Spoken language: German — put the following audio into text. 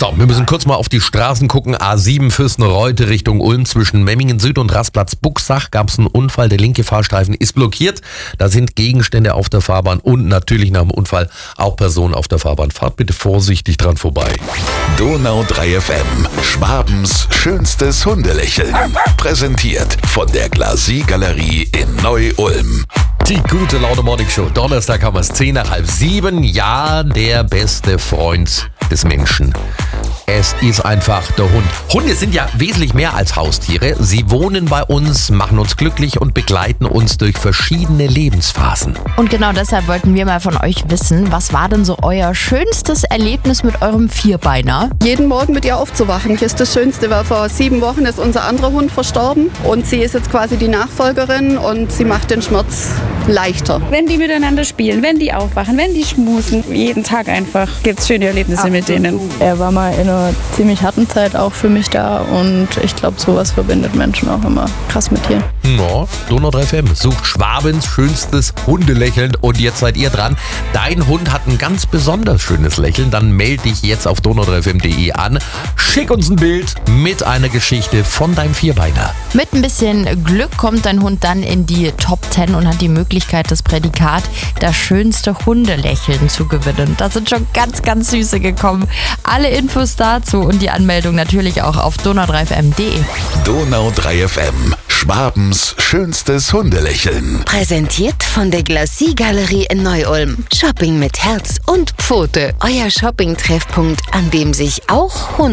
So, wir müssen kurz mal auf die Straßen gucken. A7 Fürstenreute Richtung Ulm zwischen Memmingen Süd und Rastplatz Buxach gab es einen Unfall. Der linke Fahrstreifen ist blockiert. Da sind Gegenstände auf der Fahrbahn und natürlich nach dem Unfall auch Personen auf der Fahrbahn. Fahrt bitte vorsichtig dran vorbei. Donau 3 FM, Schwabens schönstes Hundelächeln. Präsentiert von der Glasie-Galerie in Neu-Ulm. Die gute Laune Morning Show. Donnerstag haben wir es 6:10. Ja, der beste Freund des Menschen. Es ist einfach der Hund. Hunde sind ja wesentlich mehr als Haustiere. Sie wohnen bei uns, machen uns glücklich und begleiten uns durch verschiedene Lebensphasen. Und genau deshalb wollten wir mal von euch wissen, was war denn so euer schönstes Erlebnis mit eurem Vierbeiner? Jeden Morgen mit ihr aufzuwachen, das ist das Schönste, weil vor 7 Wochen ist unser anderer Hund verstorben und sie ist jetzt quasi die Nachfolgerin und sie macht den Schmerz leichter. Wenn die miteinander spielen, wenn die aufwachen, wenn die schmusen, jeden Tag einfach gibt es schöne Erlebnisse mit denen. Er war mal in einer ziemlich harten Zeit auch für mich da und ich glaube, sowas verbindet Menschen auch immer krass mit Tieren. Ja, Donau 3 FM sucht Schwabens schönstes Hundelächeln und jetzt seid ihr dran. Dein Hund hat ein ganz besonders schönes Lächeln, dann melde dich jetzt auf donau3fm.de an. Schick uns ein Bild mit einer Geschichte von deinem Vierbeiner. Mit ein bisschen Glück kommt dein Hund dann in die Top 10 und hat die Möglichkeit, das Prädikat das schönste Hundelächeln zu gewinnen. Da sind schon ganz, ganz süße gekommen. Alle Infos dazu und die Anmeldung natürlich auch auf donau3fm.de. Donau 3 FM, Schwabens schönstes Hundelächeln. Präsentiert von der Glasie-Galerie in Neu-Ulm. Shopping mit Herz und Pfote. Euer Shopping-Treffpunkt, an dem sich auch Hunde